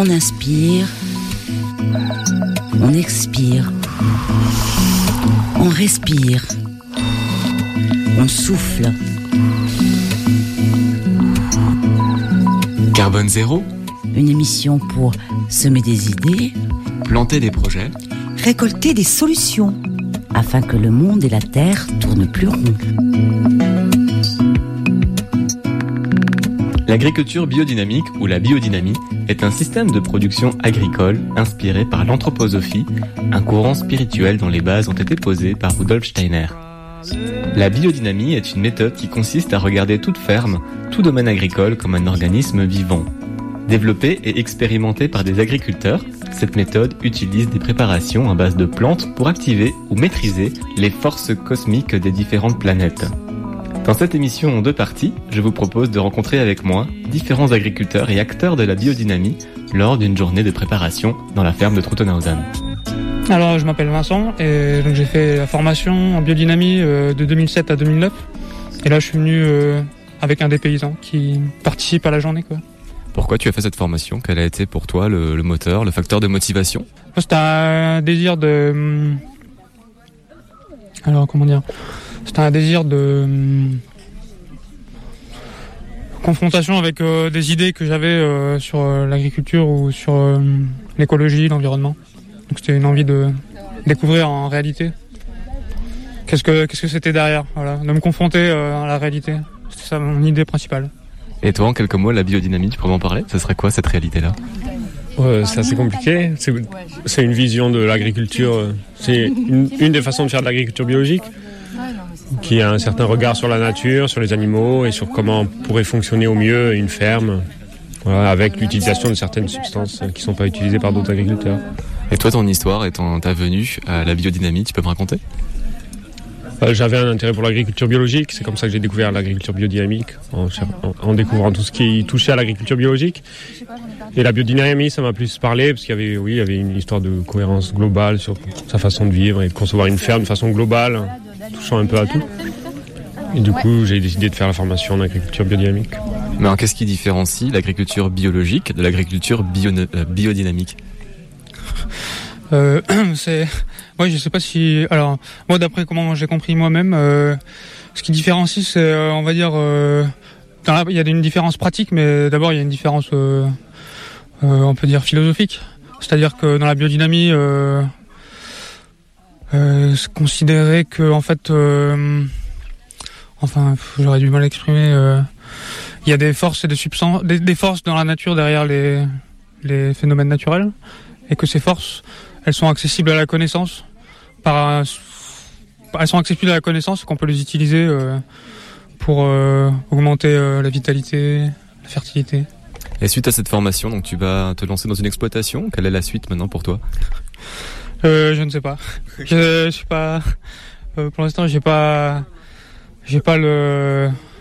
On inspire, on expire, on respire, on souffle. Carbone zéro, une émission pour semer des idées, planter des projets, récolter des solutions, afin que le monde et la terre tournent plus rond. L'agriculture biodynamique ou la biodynamie est un système de production agricole inspiré par l'anthroposophie, un courant spirituel dont les bases ont été posées par Rudolf Steiner. La biodynamie est une méthode qui consiste à regarder toute ferme, tout domaine agricole comme un organisme vivant. Développée et expérimentée par des agriculteurs, cette méthode utilise des préparations à base de plantes pour activer ou maîtriser les forces cosmiques des différentes planètes. Dans cette émission en 2 parties, je vous propose de rencontrer avec moi différents agriculteurs et acteurs de la biodynamie lors d'une journée de préparation dans la ferme de Truttenhausen. Alors, je m'appelle Vincent et donc j'ai fait la formation en biodynamie de 2007 à 2009. Et là, je suis venu avec un des paysans qui participe à la journée, quoi. Pourquoi tu as fait cette formation ? Quel a été pour toi le moteur, le facteur de motivation ? C'était un désir de... C'était un désir de confrontation avec des idées que j'avais sur l'agriculture ou sur l'écologie, l'environnement. Donc c'était une envie de découvrir en réalité qu'est-ce que c'était derrière, voilà, de me confronter à la réalité. C'était ça mon idée principale. Et toi, en quelques mots, la biodynamie, tu pourrais m'en parler ? Ce serait quoi cette réalité-là ? C'est assez compliqué. C'est une vision de l'agriculture. C'est une des façons de faire de l'agriculture biologique, qui a un certain regard sur la nature, sur les animaux et sur comment pourrait fonctionner au mieux une ferme, voilà, avec l'utilisation de certaines substances qui ne sont pas utilisées par d'autres agriculteurs. Et toi, ton histoire et ta venue à la biodynamie, tu peux me raconter ? J'avais un intérêt pour l'agriculture biologique, c'est comme ça que j'ai découvert l'agriculture biodynamique, en découvrant tout ce qui touchait à l'agriculture biologique. Et la biodynamie, ça m'a plus parlé, parce qu'il y avait une histoire de cohérence globale sur sa façon de vivre et de concevoir une ferme de façon globale, touchant un peu à tout. Et du coup, j'ai décidé de faire la formation en agriculture biodynamique. Mais alors, qu'est-ce qui différencie l'agriculture biologique de l'agriculture biodynamique ? Ouais, je sais pas si... Alors, moi, d'après comment j'ai compris moi-même, ce qui différencie, c'est, on va dire... il y a une différence pratique, mais d'abord, il y a une différence, on peut dire, philosophique. C'est-à-dire que dans la biodynamie, c'est considéré que, en fait... j'aurais du mal à exprimer... il y a des forces et des substances... Des forces dans la nature derrière les phénomènes naturels, et que ces forces... Elles sont accessibles à la connaissance elles sont accessibles à la connaissance et qu'on peut les utiliser pour augmenter la vitalité, la fertilité. Et suite à cette formation, donc tu vas te lancer dans une exploitation. Quelle est la suite maintenant pour toi ? Je ne sais pas. Je suis pas. Pour l'instant, j'ai pas